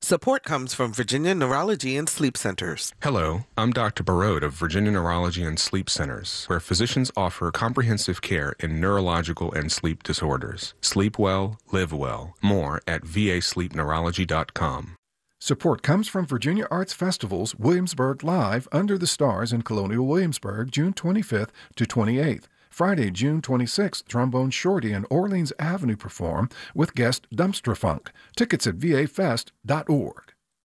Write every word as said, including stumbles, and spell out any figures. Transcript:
Support comes from Virginia Neurology and Sleep Centers. Hello, I'm Doctor Barode of Virginia Neurology and Sleep Centers, where physicians offer comprehensive care in neurological and sleep disorders. Sleep well, live well. More at v a sleep neurology dot com. Support comes from Virginia Arts Festival's Williamsburg Live Under the Stars in Colonial Williamsburg, June twenty-fifth to twenty-eighth. Friday, June twenty-sixth, Trombone Shorty and Orleans Avenue perform with guest Dumpster Funk. Tickets at v a fest dot org.